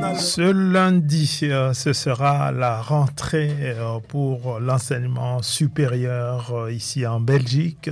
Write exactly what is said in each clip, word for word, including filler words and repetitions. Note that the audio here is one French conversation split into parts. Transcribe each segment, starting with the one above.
Ce lundi, euh, ce sera la rentrée euh, pour l'enseignement supérieur euh, ici en Belgique.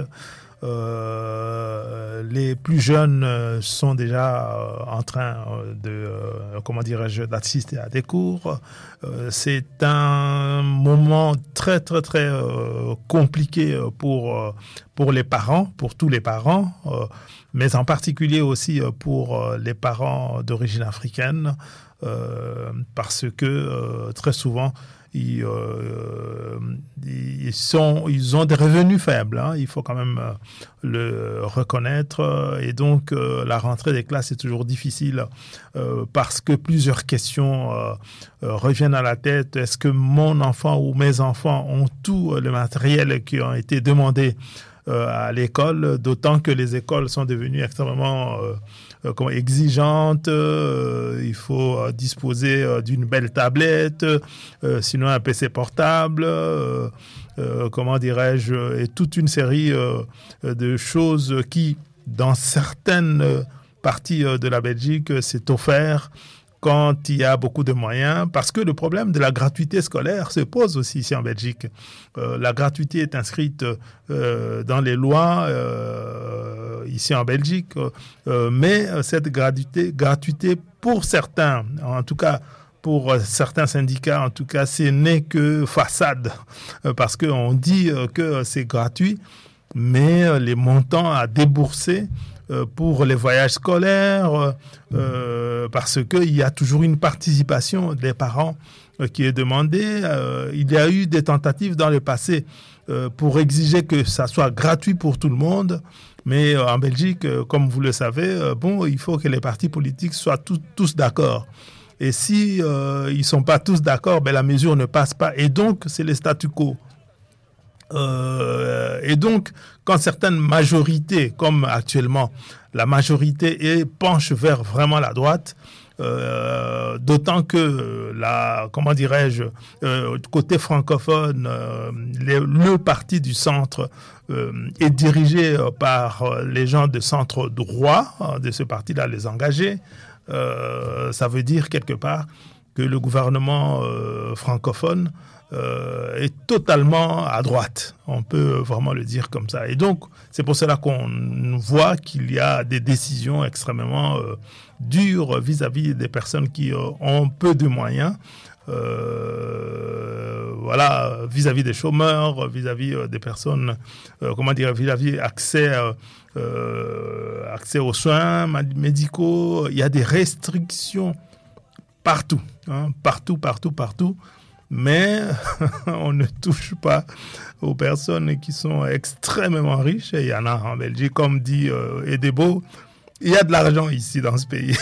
Euh, les plus jeunes sont déjà euh, en train de, euh, comment dirais-je, d'assister à des cours. Euh, c'est un moment très, très, très euh, compliqué pour, euh, pour les parents, pour tous les parents, euh, mais en particulier aussi pour les parents d'origine africaine, euh, parce que euh, très souvent, Ils, euh, ils, sont, ils ont des revenus faibles, hein, il faut quand même euh, le reconnaître. Et donc, euh, la rentrée des classes est toujours difficile euh, parce que plusieurs questions euh, euh, reviennent à la tête. Est-ce que mon enfant ou mes enfants ont tout le matériel qui a été demandé euh, à l'école, d'autant que les écoles sont devenues extrêmement euh, euh, exigeantes. Euh, il faut euh, disposer euh, d'une belle tablette, euh, sinon un P C portable, euh, euh, comment dirais-je, et toute une série euh, de choses qui, dans certaines parties de la Belgique, s'est offert quand il y a beaucoup de moyens, parce que le problème de la gratuité scolaire se pose aussi ici en Belgique. Euh, la gratuité est inscrite euh, dans les lois euh, ici en Belgique, euh, mais cette gratuité, gratuité pour certains, en tout cas pour certains syndicats, en tout cas, ce n'est que façade, parce qu'on dit que c'est gratuit, mais les montants à débourser pour les voyages scolaires, euh, parce qu'il y a toujours une participation des parents euh, qui est demandée. Euh, il y a eu des tentatives dans le passé euh, pour exiger que ça soit gratuit pour tout le monde, mais euh, en Belgique, euh, comme vous le savez, euh, bon, il faut que les partis politiques soient tout, tous d'accord. Et si euh, ils ne sont pas tous d'accord, ben, la mesure ne passe pas. Et donc, c'est le statu quo. Euh, et donc, quand certaines majorités, comme actuellement, la majorité est, penche vers vraiment la droite, euh, d'autant que la, comment dirais-je, euh, côté francophone, euh, les, le parti du centre euh, est dirigé par les gens de centre droit, de ce parti-là, les engagés. Euh, ça veut dire quelque part que le gouvernement euh, francophone Euh, est totalement à droite. On peut vraiment le dire comme ça. Et donc, c'est pour cela qu'on voit qu'il y a des décisions extrêmement euh, dures vis-à-vis des personnes qui euh, ont peu de moyens. Euh, voilà, vis-à-vis des chômeurs, vis-à-vis euh, des personnes, euh, comment dire, vis-à-vis accès, euh, accès aux soins médicaux. Il y a des restrictions partout, hein, partout, partout, partout. Mais on ne touche pas aux personnes qui sont extrêmement riches. Il y en a en Belgique, comme dit euh, Edebo, il y a de l'argent ici dans ce pays.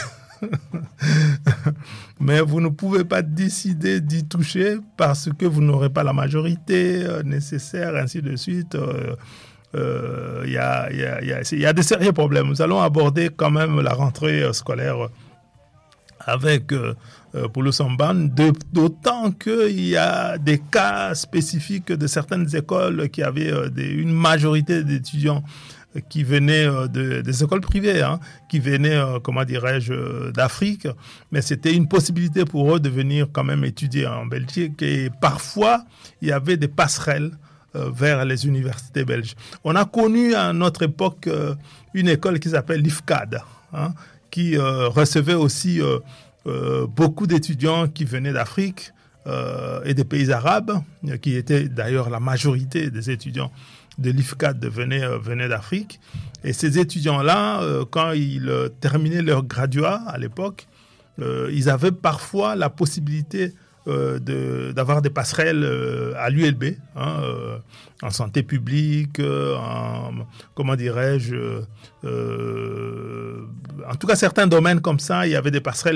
Mais vous ne pouvez pas décider d'y toucher parce que vous n'aurez pas la majorité euh, nécessaire, ainsi de suite. Euh, euh, y a, y a, y a, y a des sérieux problèmes. Nous allons aborder quand même la rentrée scolaire avec euh, Paulo Samban, d'autant qu'il y a des cas spécifiques de certaines écoles qui avaient euh, des, une majorité d'étudiants qui venaient euh, de, des écoles privées, hein, qui venaient, euh, comment dirais-je, d'Afrique, mais c'était une possibilité pour eux de venir quand même étudier en Belgique, et parfois il y avait des passerelles euh, vers les universités belges. On a connu à notre époque euh, une école qui s'appelle l'I F C A D, hein, qui euh, recevait aussi euh, euh, beaucoup d'étudiants qui venaient d'Afrique euh, et des pays arabes, qui étaient d'ailleurs la majorité des étudiants de l'I F C A D venaient, euh, venaient d'Afrique. Et ces étudiants-là, euh, quand ils euh, terminaient leur graduat à l'époque, euh, ils avaient parfois la possibilité euh, de, d'avoir des passerelles euh, à l'U L B, hein, euh, en santé publique, euh, en, comment dirais-je, euh, en tout cas certains domaines comme ça, il y avait des passerelles